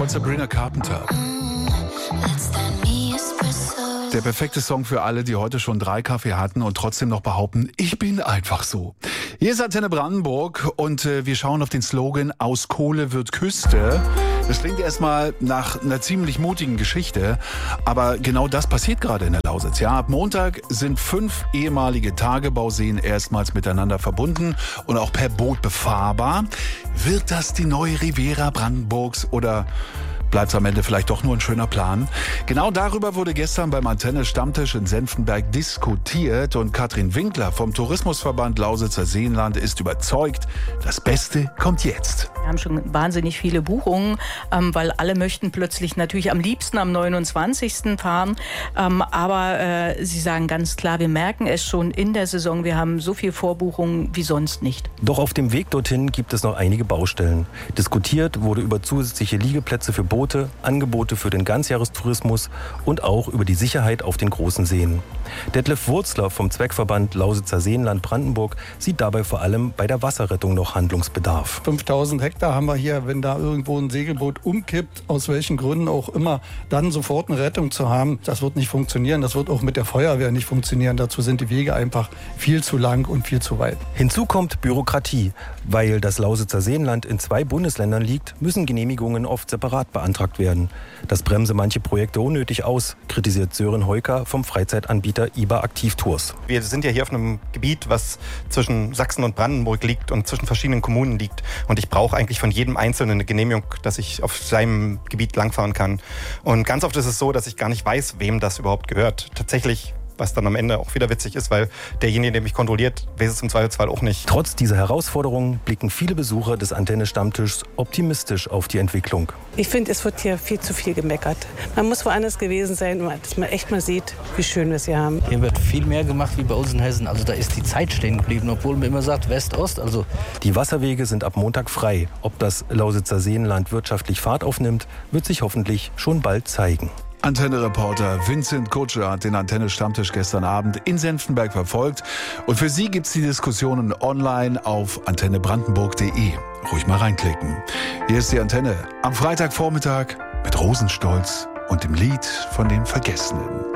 von Sabrina Carpenter. Der perfekte Song für alle, die heute schon 3 Kaffee hatten und trotzdem noch behaupten, ich bin einfach so. Hier ist Antenne Brandenburg und wir schauen auf den Slogan Aus Kohle wird Küste. Das klingt erstmal nach einer ziemlich mutigen Geschichte, aber genau das passiert gerade in der Lausitz. Ja, ab Montag sind 5 ehemalige Tagebauseen erstmals miteinander verbunden und auch per Boot befahrbar. Wird das die neue Riviera Brandenburgs oder bleibt es am Ende vielleicht doch nur ein schöner Plan? Genau darüber wurde gestern beim Antenne-Stammtisch in Senftenberg diskutiert und Katrin Winkler vom Tourismusverband Lausitzer Seenland ist überzeugt, das Beste kommt jetzt. Wir haben schon wahnsinnig viele Buchungen, weil alle möchten plötzlich natürlich am liebsten am 29. fahren. Aber sie sagen ganz klar, wir merken es schon in der Saison, wir haben so viel Vorbuchungen wie sonst nicht. Doch auf dem Weg dorthin gibt es noch einige Baustellen. Diskutiert wurde über zusätzliche Liegeplätze für Boote, Angebote für den Ganzjahrestourismus und auch über die Sicherheit auf den großen Seen. Detlef Wurzler vom Zweckverband Lausitzer Seenland Brandenburg sieht dabei vor allem bei der Wasserrettung noch Handlungsbedarf. 5000 Hektar haben wir hier, wenn da irgendwo ein Segelboot umkippt, aus welchen Gründen auch immer, dann sofort eine Rettung zu haben, das wird nicht funktionieren. Das wird auch mit der Feuerwehr nicht funktionieren. Dazu sind die Wege einfach viel zu lang und viel zu weit. Hinzu kommt Bürokratie. Weil das Lausitzer Seenland in 2 Bundesländern liegt, müssen Genehmigungen oft separat beantragt werden. Das bremse manche Projekte unnötig aus, kritisiert Sören Heuker vom Freizeitanbieter IBA Aktivtours. Wir sind ja hier auf einem Gebiet, was zwischen Sachsen und Brandenburg liegt und zwischen verschiedenen Kommunen liegt. Und ich brauche eigentlich von jedem Einzelnen eine Genehmigung, dass ich auf seinem Gebiet langfahren kann. Und ganz oft ist es so, dass ich gar nicht weiß, wem das überhaupt gehört. Tatsächlich, was dann am Ende auch wieder witzig ist, weil derjenige, der mich kontrolliert, weiß es im Zweifelsfall auch nicht. Trotz dieser Herausforderungen blicken viele Besucher des Antenne-Stammtischs optimistisch auf die Entwicklung. Ich finde, es wird hier viel zu viel gemeckert. Man muss woanders gewesen sein, dass man echt mal sieht, wie schön wir es hier haben. Hier wird viel mehr gemacht wie bei uns in Hessen. Also da ist die Zeit stehen geblieben, obwohl man immer sagt West-Ost. Also die Wasserwege sind ab Montag frei. Ob das Lausitzer Seenland wirtschaftlich Fahrt aufnimmt, wird sich hoffentlich schon bald zeigen. Antenne-Reporter Vincent Kutscher hat den Antenne-Stammtisch gestern Abend in Senftenberg verfolgt. Und für Sie gibt's die Diskussionen online auf antennebrandenburg.de. Ruhig mal reinklicken. Hier ist die Antenne am Freitagvormittag mit Rosenstolz und dem Lied von den Vergessenen.